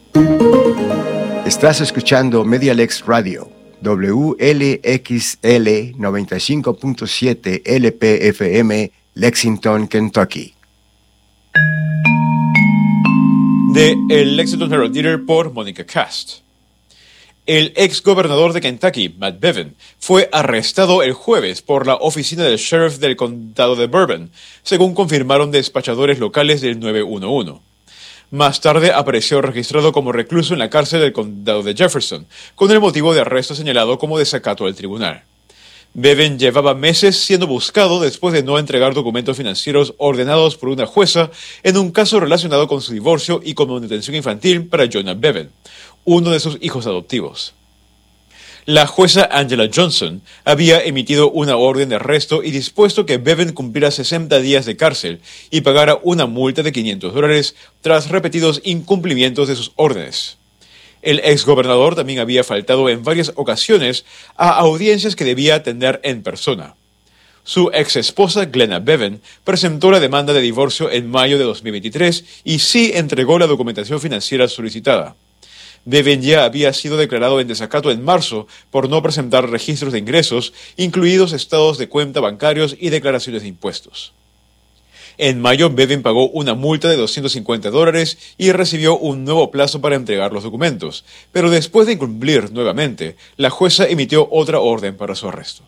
Estás escuchando MediaLex Radio, WLXL 95.7 LPFM, Lexington, Kentucky. De El Lexington Herald Leader por Mónica Cast. El ex gobernador de Kentucky, Matt Bevin, fue arrestado el jueves por la oficina del sheriff del condado de Bourbon, según confirmaron despachadores locales del 911. Más tarde apareció registrado como recluso en la cárcel del condado de Jefferson, con el motivo de arresto señalado como desacato al tribunal. Bevin llevaba meses siendo buscado después de no entregar documentos financieros ordenados por una jueza en un caso relacionado con su divorcio y con manutención infantil para Jonah Bevin, uno de sus hijos adoptivos. La jueza Angela Johnson había emitido una orden de arresto y dispuesto que Bevin cumpliera 60 días de cárcel y pagara una multa de $500 tras repetidos incumplimientos de sus órdenes. El exgobernador también había faltado en varias ocasiones a audiencias que debía atender en persona. Su exesposa Glenna Bevin presentó la demanda de divorcio en mayo de 2023 y sí entregó la documentación financiera solicitada. Bevin ya había sido declarado en desacato en marzo por no presentar registros de ingresos, incluidos estados de cuenta bancarios y declaraciones de impuestos. En mayo, Bevin pagó una multa de $250 y recibió un nuevo plazo para entregar los documentos, pero después de incumplir nuevamente, la jueza emitió otra orden para su arresto.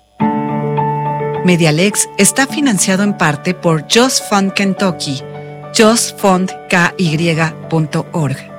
MediaLex está financiado en parte por Just Fund Kentucky, justfundky.org.